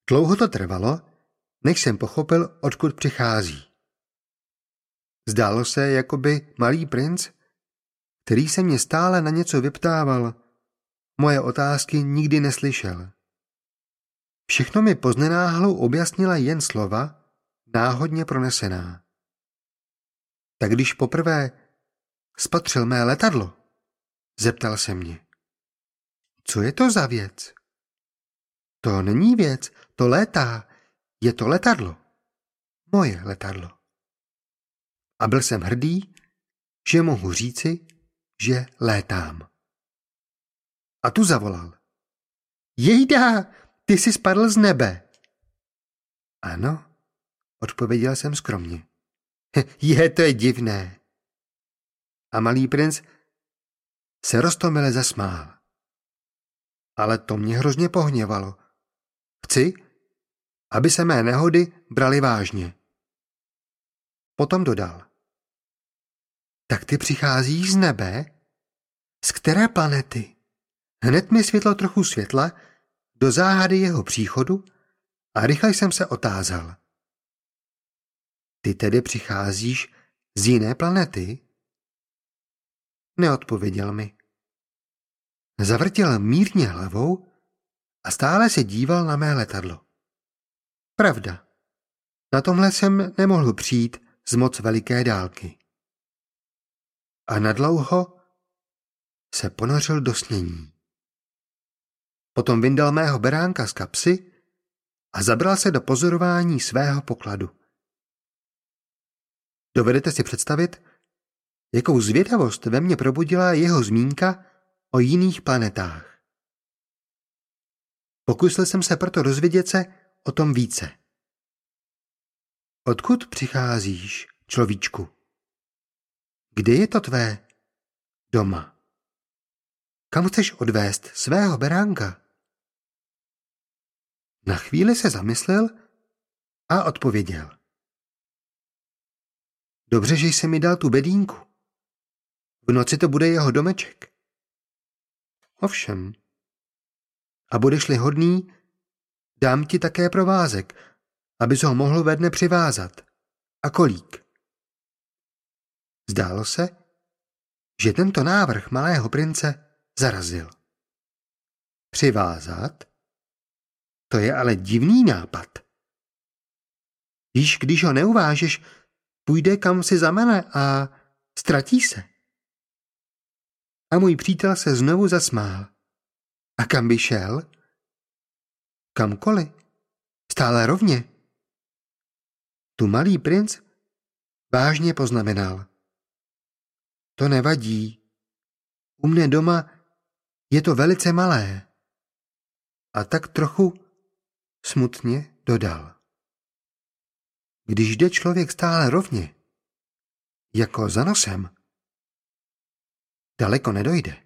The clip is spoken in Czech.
Dlouho to trvalo, než jsem pochopil, odkud přichází. Zdálo se, jako by malý princ, který se mě stále na něco vyptával, moje otázky nikdy neslyšel. Všechno mi poznenáhlu objasnila jen slova, náhodně pronesená. Tak když poprvé spatřil mé letadlo, zeptal se mě. Co je to za věc? To není věc, to létá, je to letadlo. Moje letadlo. A byl jsem hrdý, že mohu říci, že létám. A tu zavolal. Jejda, ty jsi spadl z nebe. Ano, odpověděl jsem skromně. To je divné. A malý princ se roztomile zasmál. Ale to mě hrozně pohněvalo. Chci, aby se mé nehody brali vážně. Potom dodal. Tak ty přicházíš z nebe? Z které planety? Hned mi světlo trochu světla do záhady jeho příchodu a rychle jsem se otázal. Ty tedy přicházíš z jiné planety? Neodpověděl mi. Zavrtěl mírně hlavou a stále se díval na mé letadlo. Pravda, na tomhle jsem nemohl přijít z moc veliké dálky. A nadlouho se ponořil do snění. Potom vyndal mého beránka z kapsy a zabral se do pozorování svého pokladu. Dovedete si představit, jakou zvědavost ve mně probudila jeho zmínka o jiných planetách. Pokusil jsem se proto dozvědět se o tom více. Odkud přicházíš, človíčku? Kde je to tvé doma? Kam chceš odvést svého beránka? Na chvíli se zamyslel a odpověděl. Dobře, že jsi mi dal tu bedínku. V noci to bude jeho domeček. Ovšem. A budeš-li hodný, dám ti také provázek, abys ho mohl ve dne přivázat. A kolík. Zdálo se, že tento návrh malého prince zarazil. Přivázat? To je ale divný nápad. Víš, když ho neuvážeš, půjde kam si zamene a ztratí se. A můj přítel se znovu zasmál. A kam by šel? Kamkoliv. Stále rovně. Tu malý princ vážně poznamenal. To nevadí. U mne doma je to velice malé. A tak trochu smutně dodal. Když jde člověk stále rovně, jako za nosem, daleko nedojde.